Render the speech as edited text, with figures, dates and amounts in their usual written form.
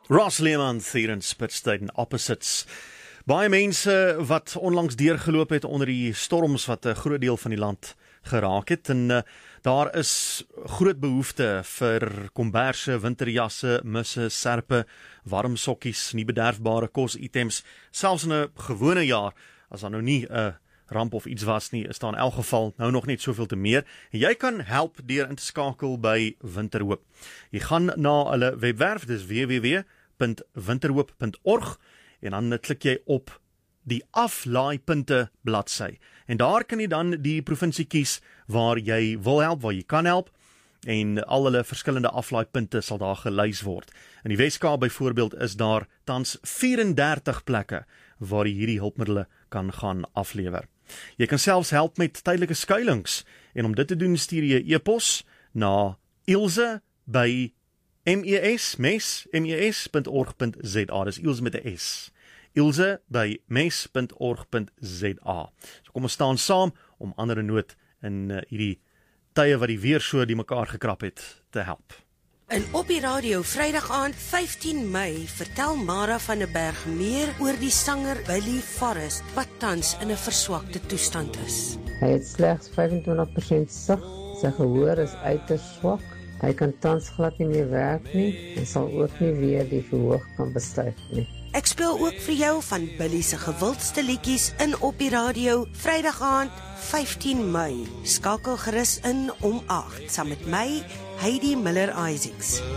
Ross Leemans hier in Spitstein Opposites. Baie mense wat onlangs deurgeloop het onder die storms wat 'n groot deel van die land geraak het. En daar is groot behoefte vir komberse, winterjasse, musse, serpe, warm sokkies, nie bederfbare kositems. Selfs in 'n gewone jaar, as daar nou nie 'n ramp of iets was nie, is daar in elk geval nou nog net soveel te meer. En jy kan help deur in te skakel by Winterhoop. Jy gaan na hulle webwerf, dis www.winterhoop.org, en dan klik jy op die aflaaipunte bladsy. En daar kan jy dan die provinsie kies waar jy wil help, waar jy kan help, en al hulle verskillende aflaaipunte sal daar gelys word. In die Weskaap byvoorbeeld is daar tans 34 plekke waar jy hierdie hulpmiddels kan gaan aflewer. Jy kan selfs help met tydelike skuilings, en om dit te doen stuur jy e-pos na Ilse by mes.org.za. Dis Ilse met 'n S. Ilse by mes.org.za. So kom ons staan saam om ander in nood in hierdie tye wat die weer so die mekaar gekrap het te help. En op die radio Vrydag aand 15 Mei vertel Mara van der Berg meer oor die sanger Billy Forrest wat tans in 'n verswakte toestand is. Hy het slegs 25% sig, sy gehoor is uiters swak. Hy kan tans glad nie meer werk nie en sal ook nie weer die verhoog kan bestyg nie. Ek speel ook vir jou van Billy se gewildste liedjies in op die radio Vrydag aand 15 Mei. Skakel gerus in om 8 saam met my, Heidi Miller Isaacs.